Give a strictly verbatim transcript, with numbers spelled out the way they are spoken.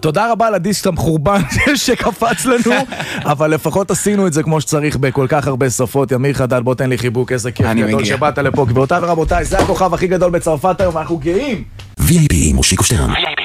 תודה רבה לדיסק המחורבן שקפץ לנו, אבל לפחות עשינו את זה כמו שצריך בכל כך הרבה שפות. ימיר חדד, בוא תן לי חיבוק, איזה כיף גדול שבאת לפה. גבירותיי ורבותיי, זה הכוכב הכי גדול בצרפת היום, אנחנו גאים. וי איי פי מושיקו שטרן.